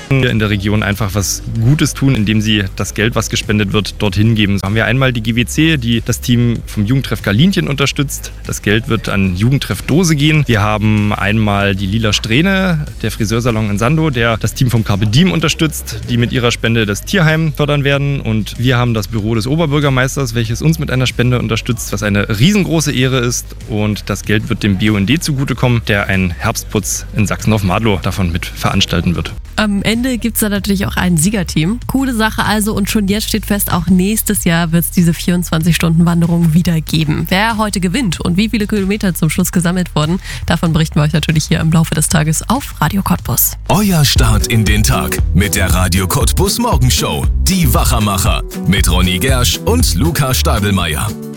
in der Region einfach was Gutes tun, indem sie das Geld, was gespendet wird, dorthin geben. So haben wir einmal die GWC, die das Team vom Jugendtreff Galinchen unterstützt. Das Geld wird an Jugendtreff Dose gehen. Wir haben einmal die Lila Strähne, der Friseursalon in Sandow, der das Team vom Carpe Diem unterstützt, die mit ihrer Spende das Tierheim fördern werden. Und wir haben das Büro des Oberbürgermeisters, welches uns mit einer Spende unterstützt, was eine riesengroße Ehre ist. Und das Geld wird dem BUND zugutekommen, der einen Herbstputz in Sachsen-auf-Madlow davon mit veranstalten wird. Am Ende gibt es da natürlich auch ein Siegerteam. Coole Sache also, und schon jetzt steht fest, auch nächstes Jahr wird es diese 24-Stunden-Wanderung wieder geben. Wer heute gewinnt und wie viele Kilometer zum Schluss gesammelt wurden, davon berichten wir euch natürlich hier im Laufe des Tages auf Radio Cottbus. Euer Start in den Tag mit der Radio Cottbus Morgenshow. Die Wachermacher mit Ronny Gersch und Luca Stadelmeier.